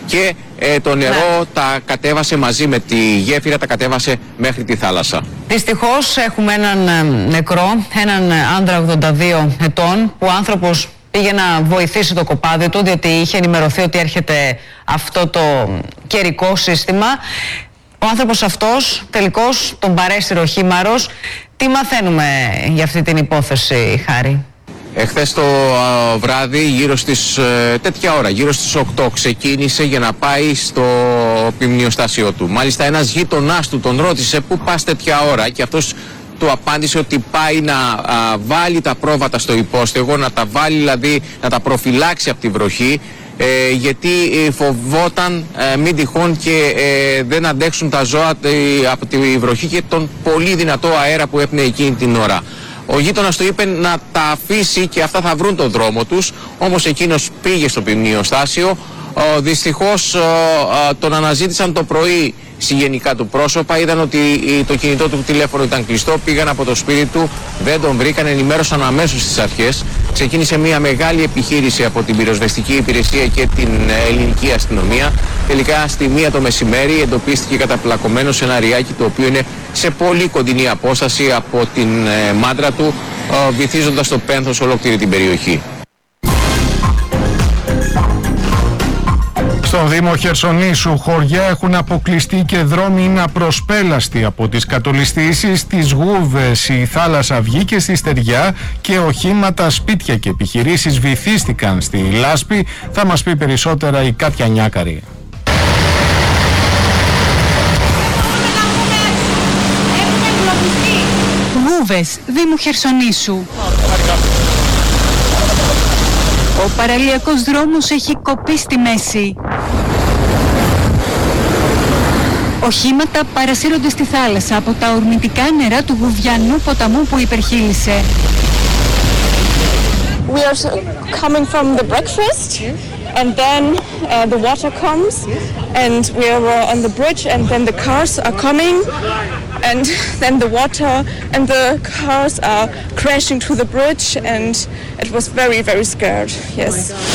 και το νερό τα κατέβασε μαζί με τη γέφυρα, τα κατέβασε μέχρι τη θάλασσα. Δυστυχώς έχουμε έναν νεκρό, έναν άνδρα 82 ετών, που ο άνθρωπος πήγε να βοηθήσει το κοπάδι του, διότι είχε ενημερωθεί ότι έρχεται αυτό το καιρικό σύστημα. Ο άνθρωπος αυτός τελικώς τον παρέσυρε ο χήμαρος. Τι μαθαίνουμε για αυτή την υπόθεση, Χάρη? Εχθές το βράδυ, γύρω στις τέτοια ώρα, γύρω στις 8, ξεκίνησε για να πάει στο ποιμνιοστάσιο του. Μάλιστα ένας γείτονάς του τον ρώτησε πού πας τέτοια ώρα, και αυτός του απάντησε ότι πάει να βάλει τα πρόβατα στο υπόστεγο, να τα βάλει δηλαδή, να τα προφυλάξει από τη βροχή, γιατί φοβόταν μην τυχόν και δεν αντέξουν τα ζώα από τη βροχή και τον πολύ δυνατό αέρα που έπνεε εκείνη την ώρα. Ο γείτονας του είπε να τα αφήσει και αυτά θα βρουν τον δρόμο τους, όμως εκείνος πήγε στο ποιμνιοστάσιο. Δυστυχώς τον αναζήτησαν το πρωί στη γενικά του πρόσωπα, είδαν ότι το κινητό του τηλέφωνο ήταν κλειστό, πήγαν από το σπίτι του, δεν τον βρήκαν, ενημέρωσαν αμέσως στις αρχές. Ξεκίνησε μια μεγάλη επιχείρηση από την πυροσβεστική υπηρεσία και την ελληνική αστυνομία. Τελικά στη 1 το μεσημέρι εντοπίστηκε καταπλακωμένο σε ένα ριάκι, το οποίο είναι σε πολύ κοντινή απόσταση από την μάντρα του, βυθίζοντας το πένθος ολόκληρη την περιοχή. Στον Δήμο Χερσονήσου χωριά έχουν αποκλειστεί και δρόμοι είναι απροσπέλαστοι από τις κατολιστήσεις, τις Γούβες, η θάλασσα βγήκε στη στεριά και οχήματα, σπίτια και επιχειρήσεις βυθίστηκαν στη λάσπη. Θα μας πει περισσότερα η Κάτια Νιάκαρη. Γούβες, Δήμου Χερσονήσου. Ο παραλιακός δρόμος έχει κοπεί στη μέση. Οχήματα παρασύρονται στη θάλασσα από τα ορμητικά νερά του Γουβιανού ποταμού που υπερχείλισε. We are coming from the breakfast and then the water comes and we were on the bridge and then the cars are coming and then the water and the cars are crashing to the bridge and it was very, very scared. Yes.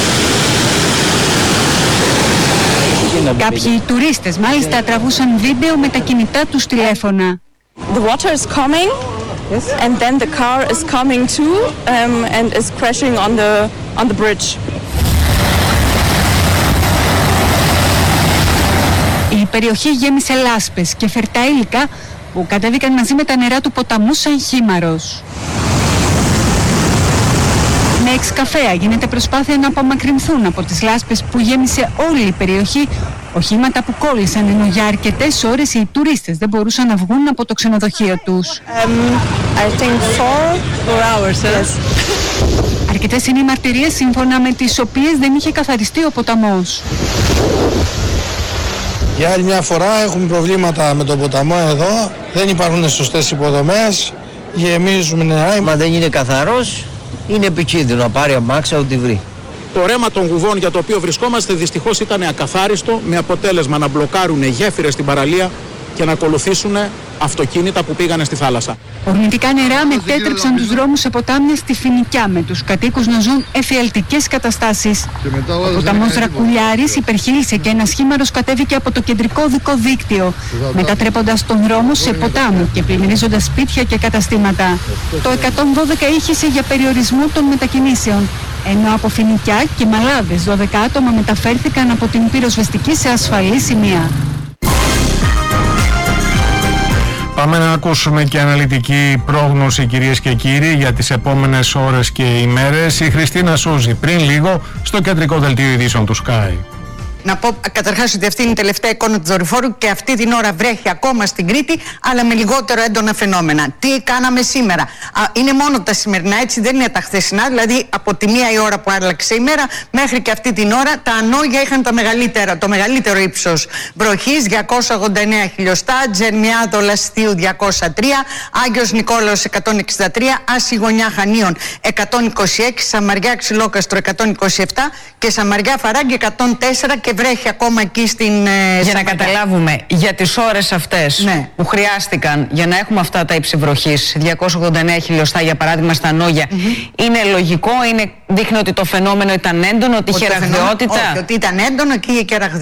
Κάποιοι τουρίστες μάλιστα τραβούσαν βίντεο με τα κινητά τους τηλέφωνα. The water is coming and then the car is coming too and is crashing on the bridge. Η περιοχή γέμισε λάσπες και φερτά υλικά που κατέβηκαν μαζί με τα νερά του ποταμού σαν χήμαρος. Με εξκαφέα γίνεται προσπάθεια να απομακρυνθούν από τις λάσπες που γέμισε όλη η περιοχή, οχήματα που κόλλησαν, ενώ για αρκετές ώρες οι τουρίστες δεν μπορούσαν να βγουν από το ξενοδοχείο τους. I think 4 hours. Yes. Αρκετές είναι οι μαρτυρίες σύμφωνα με τις οποίες δεν είχε καθαριστεί ο ποταμός. Για άλλη μια φορά έχουμε προβλήματα με τον ποταμό εδώ, δεν υπάρχουν σωστές υποδομές, γεμίζουμε νερά. Μα δεν είναι καθαρός, είναι επικίνδυνο να πάρει αμάξα ό,τι βρει. Το ρέμα των Γουβών για το οποίο βρισκόμαστε δυστυχώς ήταν ακαθάριστο, με αποτέλεσμα να μπλοκάρουν γέφυρες στην παραλία και να ακολουθήσουν αυτοκίνητα που πήγανε στη θάλασσα. Ορμητικά νερά μετέτρεψαν τους δρόμους σε ποτάμια στη Φοινικιά, με τους κατοίκους να ζουν εφιαλτικές καταστάσεις. Ο ποταμός Ρακουλιάρης υπερχείλισε και ένας χήμαρος κατέβηκε από το κεντρικό οδικό δίκτυο, μετατρέποντας τον δρόμο σε ποτάμο και πλημμυρίζοντας σπίτια και καταστήματα. Το 112 ήχησε για περιορισμό των μετακινήσεων, ενώ από Φοινικιά και Μαλάδες 12 άτομα μεταφέρθηκαν από την πυροσβεστική σε ασφαλή σημεία. Πάμε να ακούσουμε και αναλυτική πρόγνωση, κυρίες και κύριοι, για τις επόμενες ώρες και ημέρες. Η Χριστίνα Σούζη πριν λίγο στο κεντρικό δελτίο ειδήσεων του Sky. Να πω καταρχάς ότι αυτή είναι η τελευταία εικόνα του δορυφόρου και αυτή την ώρα βρέχει ακόμα στην Κρήτη, αλλά με λιγότερο έντονα φαινόμενα. Τι κάναμε σήμερα? Είναι μόνο τα σημερινά, έτσι δεν είναι τα χθεσινά. Δηλαδή από τη 1 η ώρα που άλλαξε η μέρα μέχρι και αυτή την ώρα τα Ανόγια είχαν το μεγαλύτερο ύψος βροχής, 289 χιλιοστά, Τζερμιάδο Λαστίου 203, Άγιος Νικόλαος 163, Άση Γωνιά Χανίων 126, Σαμαριά Ξυλόκαστρο 127 και Σαμαριά Φαράγγι 104 και βρέχει ακόμα εκεί στην... Για να καταλάβουμε, για τις ώρες αυτές που χρειάστηκαν για να έχουμε αυτά τα ύψη βροχής, 289 χιλιοστά για παράδειγμα στα Ανόγια, είναι λογικό, δείχνει ότι το φαινόμενο ήταν έντονο, ότι είχε ραγδαιότητα? Όχι, ότι ήταν έντονο και είχε και ραγδαιότητα.